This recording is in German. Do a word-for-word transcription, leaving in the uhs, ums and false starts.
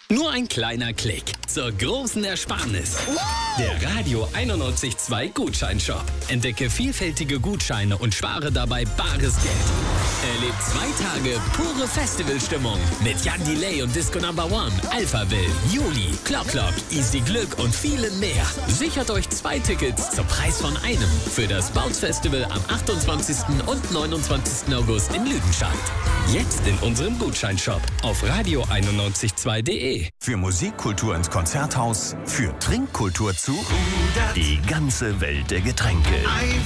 Nur ein kleiner Klick zur großen Ersparnis. Der Radio einundneunzig Komma zwei Gutscheinshop. Entdecke vielfältige Gutscheine und spare dabei bares Geld. Erlebt zwei Tage pure Festivalstimmung mit Jan Delay und Disco Number One, Alphaville, Juli, Clock Clock, Easy Glück und vielen mehr. Sichert euch zwei Tickets zum Preis von einem für das Bounce Festival am achtundzwanzigsten und neunundzwanzigsten August in Lüdenscheid. Jetzt in unserem Gutscheinshop auf radio einundneunzig Komma zwei Punkt de. Für Musikkultur ins Konzerthaus, für Trinkkultur zu die ganze Welt der Getränke.